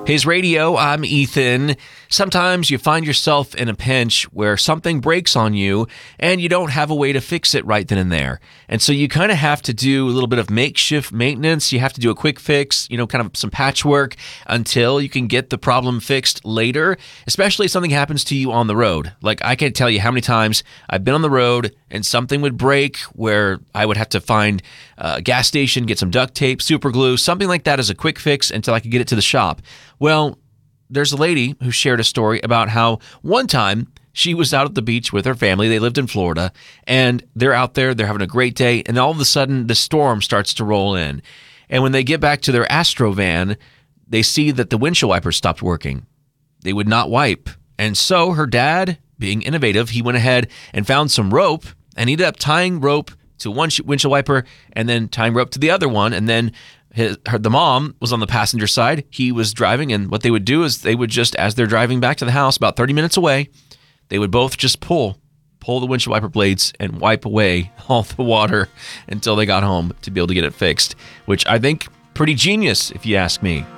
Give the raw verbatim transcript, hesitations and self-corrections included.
Hayes Radio, I'm Ethan. Sometimes you find yourself in a pinch where something breaks on you and you don't have a way to fix it right then and there. And so you kind of have to do a little bit of makeshift maintenance. You have to do a quick fix, you know, kind of some patchwork until you can get the problem fixed later, especially if something happens to you on the road. Like, I can't tell you how many times I've been on the road and something would break where I would have to find a gas station, get some duct tape, super glue, something like that as a quick fix until I could get it to the shop. Well, there's a lady who shared a story about how one time she was out at the beach with her family. They lived in Florida, and they're out there. They're having a great day, and all of a sudden, the storm starts to roll in. And when they get back to their Astro van, they see that the windshield wipers stopped working. They would not wipe. And so her dad, being innovative, he went ahead and found some rope and ended up tying rope to one windshield wiper and then tying rope to the other one, and then His, her, the mom was on the passenger side. He was driving, and what they would do is they would just, as they're driving back to the house, about thirty minutes away, they would both just pull, pull the windshield wiper blades and wipe away all the water until they got home to be able to get it fixed, which I think pretty genius, if you ask me.